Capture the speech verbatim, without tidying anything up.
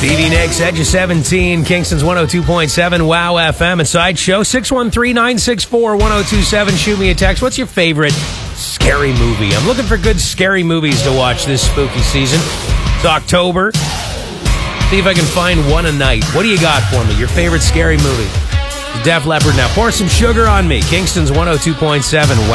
Stevie Nicks, Edge of seventeen, Kingston's one oh two point seven, Wow F M, and Sideshow. six one three, nine six four, one oh two seven. Shoot me a text. What's your favorite scary movie? I'm looking for good scary movies to watch this spooky season. It's October. See if I can find one a night. What do you got for me? Your favorite scary movie? Def Leppard now. Pour some sugar on me. Kingston's one oh two point seven, Wow.